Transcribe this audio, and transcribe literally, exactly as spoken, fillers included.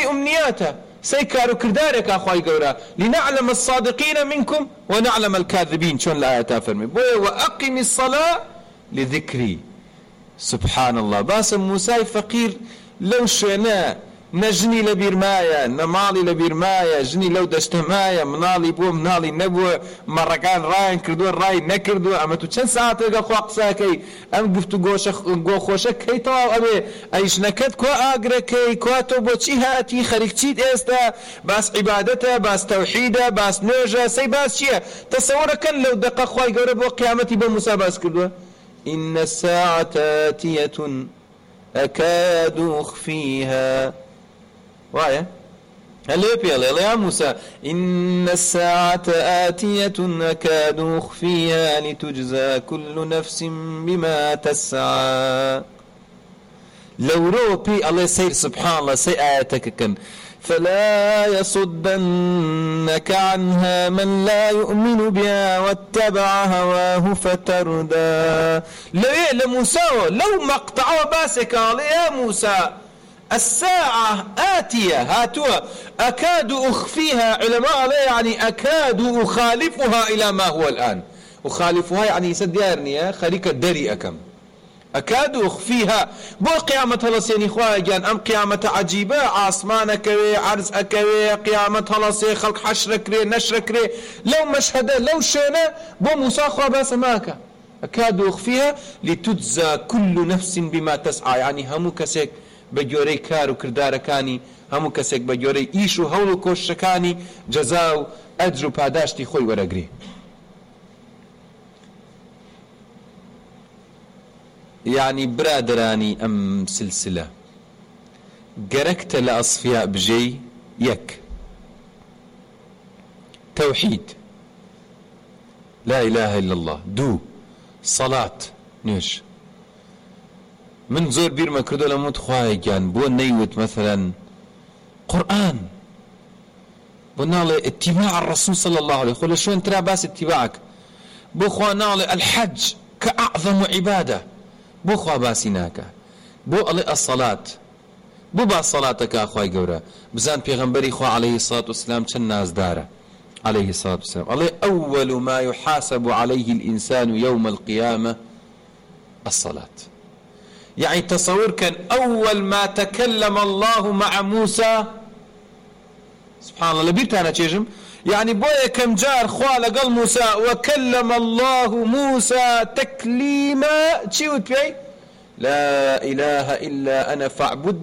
أمنياته سيكارو كردارك أخوي قورا لنعلم الصادقين منكم ونعلم الكاذبين شون الآيات فرمي بوي وأقم الصلاة لذكري سبحان الله باسم موسى فقير لو شنا نجني لبيرمايا نمالي لبيرمايا جني لو دشتمايا منالي بو منالي نبو مرقان راين كردو راي نكردو اما تو چند ساعت اگا خو اقساكي ام گفتو گوش گو خوشه كي تو ابي ايش نكد كو اگره كي كو تو بو چي هاتي خريك چيت استا بس عبادته بس توحيده بس نوجه سي بس چي تصور كان لو دقه خوي گوره بو قيامتي بو موسى بس كردو ان الساعه اتيه اكاد اخفيها وايه هل يبيل يا موسى إن الساعة آتية أكاد أخفيها لتجزى كل نفس بما تسعى لو روبي الله سير سبحان الله سي آياتك كان فلا يصدنك عنها من لا يؤمن بها واتبع هواه فتردى لو يعلم موسى لو مقطعوا باسك يا موسى الساعة آتية هاتوا أكاد أخفيها علماء عليه يعني أكاد أخالفها إلى ما هو الآن أخالفها يعني سديارني خليك دري أكم أكاد أخفيها بو قيامة هلسيني خواهي جان أم قيامة عجيبة عاصمان كوي عرز أكوي قيامة هلسي خلق حشر كري نشر كري لو مشهده لو شينا بو موسى خواه باس ماكا أكاد أخفيها لتجزى كل نفس بما تسعى يعني همو كسيك بجوري كارو كرداركاني همو كسيك بجوري إيشو هولو كوشكاني جزاو أجرو پاداشتي خوي ورقري يعني برادراني أم سلسلة قركت لأصفياء بجي يك توحيد لا إله إلا الله دو صلاة نيش من زور بير ما كردو لموت خواهي كان بو نيوت مثلا قرآن بو نالي اتباع الرسول صلى الله عليه وسلم شو انترى باس اتباعك بو خوا نالي الحج كأعظم عبادة بو خوا باسيناك بو علي الصلاة بو با صلاتك أخواي قورا بزان پیغمبري خوا عليه الصلاة والسلام چن ناز داره عليه الصلاة والسلام عليه أول ما يحاسب عليه الإنسان يوم القيامة الصلاة يعني تصور كان أول ما تكلم الله مع موسى سبحان الله لبيت أنا تيجم يعني بويا كم جار خوال قال موسى وكلم الله موسى تكليما تشيوت بي لا إله إلا أنا فاعبد